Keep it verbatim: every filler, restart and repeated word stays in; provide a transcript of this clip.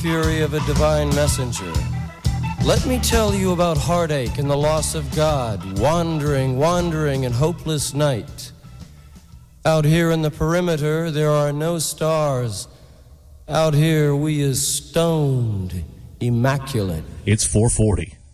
fury of a divine messenger. Let me tell you about heartache and the loss of God, wandering, wandering in hopeless night. Out here in the perimeter, there are no stars. Out here, we is stoned, immaculate. It's four forty.